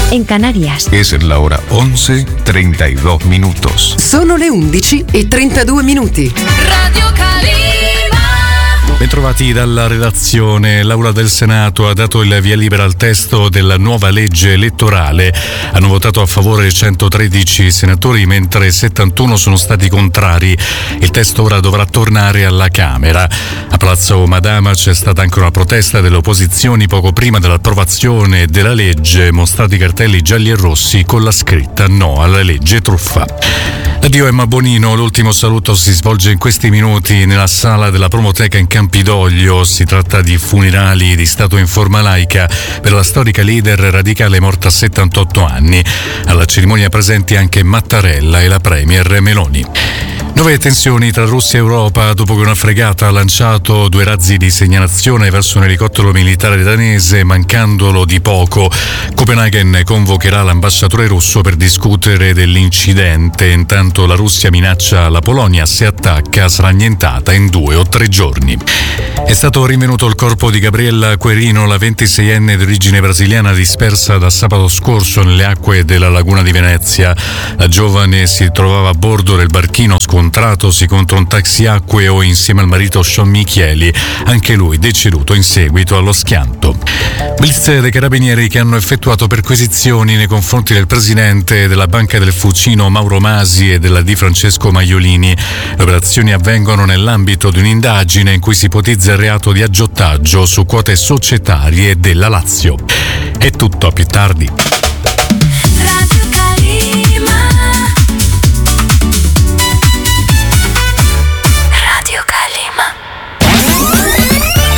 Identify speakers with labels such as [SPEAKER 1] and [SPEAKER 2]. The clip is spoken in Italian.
[SPEAKER 1] en Canarias.
[SPEAKER 2] Es la hora 11:32 minutos.
[SPEAKER 3] Sono le 11:32.
[SPEAKER 4] Radio Calima.
[SPEAKER 5] Bentrovati dalla redazione. L'Aula del Senato ha dato il via libera al testo della nuova legge elettorale. Hanno votato a favore 113 senatori, mentre 71 sono stati contrari. Il testo ora dovrà tornare alla Camera. A Palazzo Madama c'è stata anche una protesta delle opposizioni poco prima dell'approvazione della legge, mostrati cartelli gialli e rossi con la scritta no alla legge truffa. Addio Emma Bonino, l'ultimo saluto si svolge in questi minuti nella sala della Promoteca in Campidoglio. Si tratta di funerali di stato in forma laica per la storica leader radicale morta a 78 anni. Alla cerimonia presenti anche Mattarella e la premier Meloni. Nuove tensioni tra Russia e Europa dopo che una fregata ha lanciato 2 razzi di segnalazione verso un elicottero militare danese, mancandolo di poco. Copenaghen convocherà l'ambasciatore russo per discutere dell'incidente. Intanto la Russia minaccia la Polonia: se attacca sarà annientata in 2 o 3 giorni. È stato rinvenuto il corpo di Gabriella Querino, la 26enne di origine brasiliana dispersa da sabato scorso nelle acque della laguna di Venezia. La giovane si trovava a bordo del barchino scontratosi contro un taxiacqueo insieme al marito Sean Michieli, anche lui deceduto in seguito allo schianto. Blitz dei carabinieri che hanno effettuato perquisizioni nei confronti del presidente della Banca del Fucino Mauro Masi e della Di Francesco Maiolini. Le operazioni avvengono nell'ambito di un'indagine in cui si ipotizza il reato di aggiotaggio su quote societarie della Lazio. È tutto, a più tardi.